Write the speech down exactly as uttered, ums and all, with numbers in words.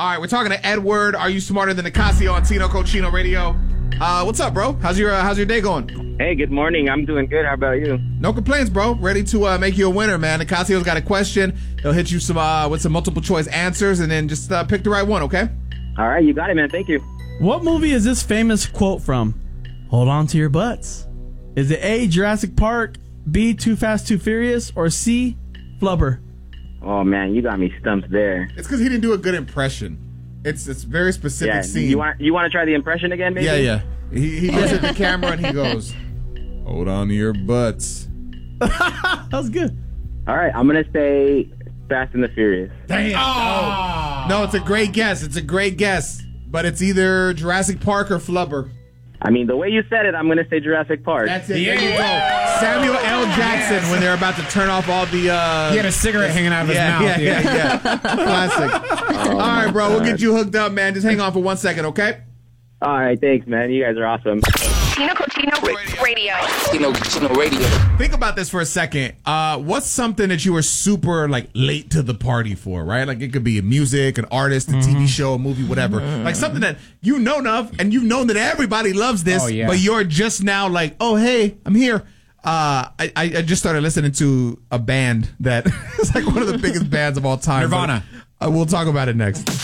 All right, we're talking to Edward. Are you smarter than Nicasio on Tino Cochino Radio? Uh, what's up, bro? How's your uh, How's your day going? Hey, good morning. I'm doing good. How about you? No complaints, bro. Ready to uh, make you a winner, man. Nicasio's got a question. He'll hit you some uh, with some multiple choice answers, and then just uh, pick the right one, okay? All right, you got it, man. Thank you. What movie is this famous quote from? Hold on to your butts. Is it A, Jurassic Park, B, Too Fast, Too Furious, or C, Flubber? Oh, man, you got me stumped there. It's because he didn't do a good impression. It's it's very specific Yeah, scene. you want you want to try the impression again, maybe? Yeah, yeah. He, he looks at the camera and he goes, hold on to your butts. That was good. All right, I'm going to say Fast and the Furious. Damn. Oh. No, it's a great guess. It's a great guess. But it's either Jurassic Park or Flubber. I mean, the way you said it, I'm going to say Jurassic Park. That's it. There you go. Samuel L. Jackson yes. when they're about to turn off all the... Uh, he had a cigarette hanging out of his yeah, mouth. Yeah, yeah, yeah. Classic. Oh, all right, bro. God. We'll get you hooked up, man. Just hang on for one second, okay? All right. Thanks, man. You guys are awesome. Tino Cochino Radio. Tino Cochino Radio. Think about this for a second. Uh, what's something that you were super like late to the party for, right? Like it could be a music, an artist, a mm-hmm. T V show, a movie, whatever. Mm-hmm. Like something that you know of and you've known that everybody loves this, oh, yeah. but you're just now like, oh, hey, I'm here. Uh, I, I just started listening to a band that is like one of the biggest bands of all time. Nirvana. But, uh, we'll talk about it next.